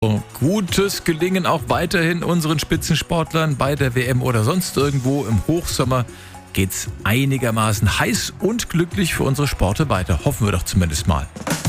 Gutes Gelingen auch weiterhin unseren Spitzensportlern bei der WM oder sonst irgendwo. Im Hochsommer geht's einigermaßen heiß und glücklich für unsere Sporte weiter. Hoffen wir doch zumindest mal.